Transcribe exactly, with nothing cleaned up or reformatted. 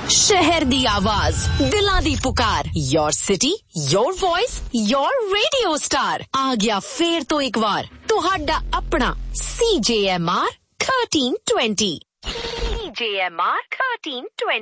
शहर दी आवाज, दिलां दी पुकार, your city, your voice, your radio star. आ गया फेर तो एक बार तुहाडा अपना C J M R thirteen twenty। C J M R thirteen twenty।